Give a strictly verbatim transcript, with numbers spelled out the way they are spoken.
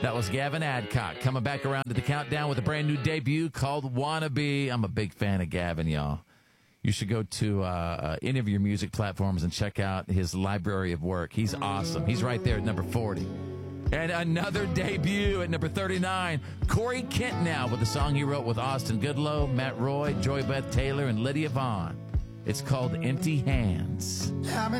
That was Gavin Adcock coming back around to the countdown with a brand new debut called Wannabe. I'm a big fan of Gavin, y'all. You should go to uh, any of your music platforms and check out his library of work. He's awesome. He's right there at number forty. And another debut at number thirty-nine, Corey Kent now with a song he wrote with Austin Goodloe, Matt Roy, Joy Beth Taylor, and Lydia Vaughn. It's called Empty Hands.